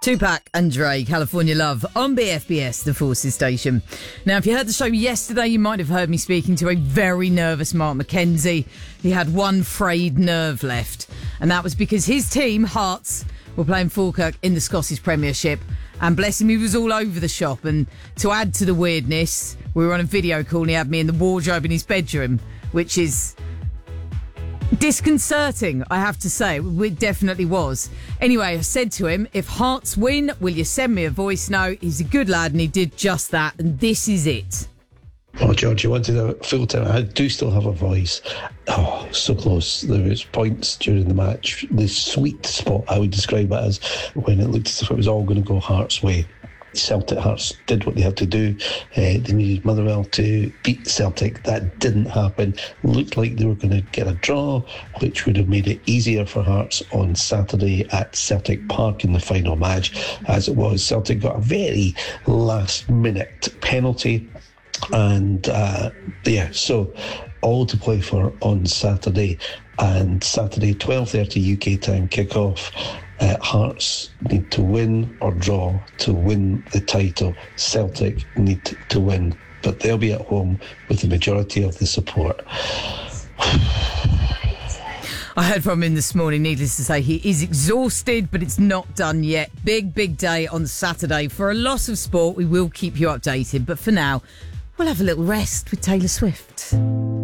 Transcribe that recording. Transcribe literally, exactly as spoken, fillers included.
Tupac and Dre, California Love, on B F B S, the Forces station. Now, if you heard the show yesterday, you might have heard me speaking to a very nervous Mark McKenzie. He had one frayed nerve left, and that was because his team, Hearts, were playing Falkirk in the Scottish Premiership, and bless him, he was all over the shop. And to add to the weirdness, we were on a video call and he had me in the wardrobe in his bedroom, which is disconcerting, I have to say. It definitely was. Anyway, I said to him, if Hearts win, will you send me a voice note? He's a good lad, and he did just that, and this is it. Oh, George, you wanted a full time. I do still have a voice. Oh, so close. There was points during the match. The sweet spot, I would describe it as, when it looked as if it was all going to go Hearts' way. Celtic Hearts did what they had to do. Uh, they needed Motherwell to beat Celtic. That didn't happen. Looked like they were going to get a draw, which would have made it easier for Hearts on Saturday at Celtic Park in the final match. As it was, Celtic got a very last-minute penalty. And uh, yeah, so all to play for on Saturday. And Saturday, twelve thirty U K time kickoff. Uh, Hearts need to win or draw to win the title. Celtic need to win, but they'll be at home with the majority of the support. I heard from him this morning. Needless to say, he is exhausted, but it's not done yet. Big, big day on Saturday. For a lot of sport, we will keep you updated, but for now, we'll have a little rest with Taylor Swift.